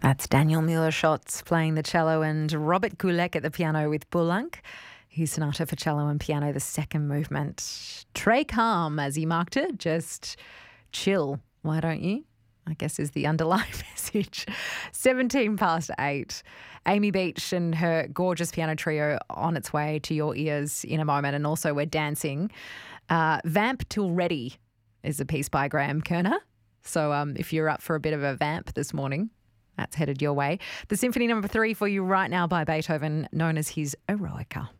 That's Daniel Mueller-Schotz playing the cello and Robert Gulek at the piano with Bulank. His sonata for cello and piano, the second movement. Trey calm, as he marked it, just chill, why don't you? I guess is the underlying message. 8:17. Amy Beach and her gorgeous piano trio on its way to your ears in a moment. And also we're dancing. Vamp Till Ready is a piece by Graham Kerner. So if you're up for a bit of a vamp this morning, that's headed your way. The Symphony No. 3 for you right now by Beethoven, known as his Eroica.